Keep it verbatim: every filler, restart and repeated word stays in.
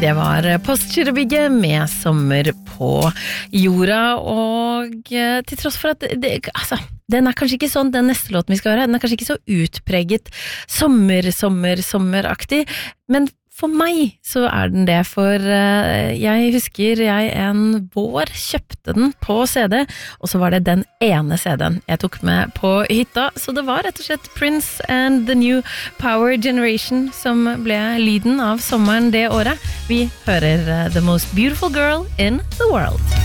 Det var Postgirobygget med sommer på jorda, og til tross for at det, altså, den er kanskje ikke sånn, den neste låten vi skal høre, den er kanskje ikke så utpreget sommer, sommer, sommeraktig, men for meg så er den det, for uh, jeg husker jeg en vår kjøpte den på C D, og så var det den ene C D-en jeg tok med på hytta, så det var rett og slett Prince and the New Power Generation som ble lyden av sommeren det året. Vi hører uh, The Most Beautiful Girl in the World.